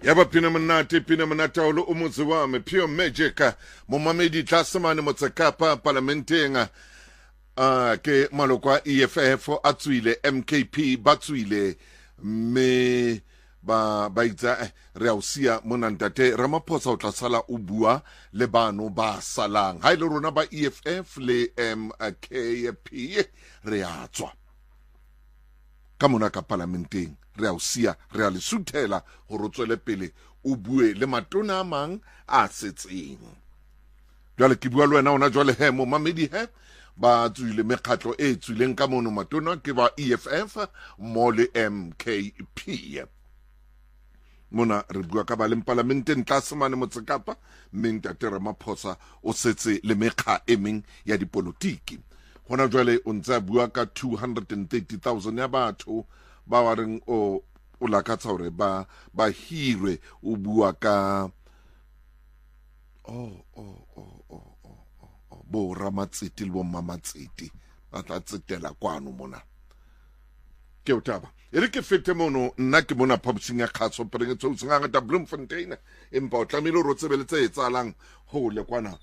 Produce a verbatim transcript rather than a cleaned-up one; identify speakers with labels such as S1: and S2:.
S1: Yaba pina manate pina manata olo umuziwa me pure magic mo mamedi tlasemane motsekapa parlamentenga uh, ke malokwa E F F atswile M K P batswile me ba ba itsa re ausia monantate Ramaphosa o tla sala o bua le bano ba salang ha ile rona ba E F F le M K P re atswa ka mona ka parlamenteng re ausia re a le suthela go rotswele pele o bue le matona a mang a setseng jwale ke bua le wena ona jwale he mo mamedi he ba tswile mekgatlo e tswileng ka mono matona ke ba E F F mo le M K P mona re bua ka ba le parlamenteng tlasemane motsekapa Ntate Ramaphosa o setse le mekga e meng ya dipolotiki gona jwale o ntse a bua ka two hundred thirty thousand ya batho ba wa reng o o lakatsa hore ba ba hirwe o bua ka oh oh oh oh oh bo Ramatsiti le bo Mamatsiti ba tla tsetela kwano mona ke utaba ere ke fete mono nna ke mona publishing ya khatso pereng tso tsanga ta Bloemfontein empa o tlamile ro tsebeletse e tsalang ho le kwana